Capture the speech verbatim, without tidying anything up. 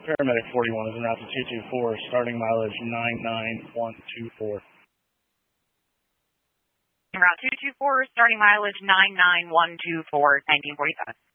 Paramedic forty-one is en route to two two four, starting mileage nine nine one two four. En route two two four, starting mileage nine nine one two four, nineteen forty-five.